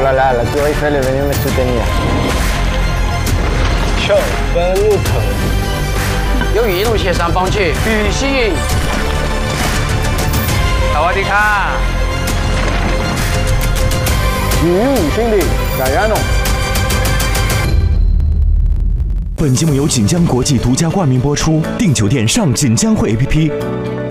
voilà, la Tour Eiffel est venue me soutenir. Ciao, benvenuto. 由于一路协商帮去旅行。萨瓦迪卡。 5兄弟，加油！ 本节目由锦江国际独家冠名播出，订酒店上锦江汇 APP。